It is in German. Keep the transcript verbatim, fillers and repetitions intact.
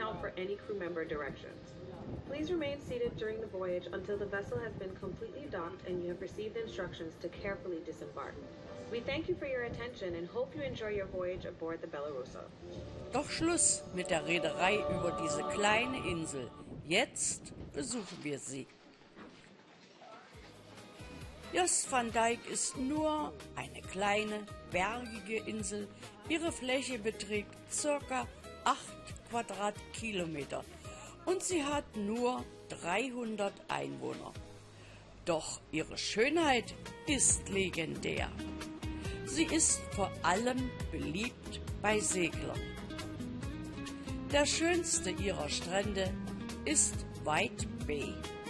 out for any crew member directions. Please remain seated during the voyage until the vessel has been completely docked and you have received instructions to carefully disembark. We thank you for your attention and hope you enjoy your voyage aboard the Belarusa. Doch Schluss mit der Reederei über diese kleine Insel. Jetzt besuchen wir sie. Jost van Dyke ist nur eine kleine, bergige Insel. Ihre Fläche beträgt ca. acht Quadratkilometer und sie hat nur dreihundert Einwohner. Doch ihre Schönheit ist legendär. Sie ist vor allem beliebt bei Seglern. Der schönste ihrer Strände ist White Bay.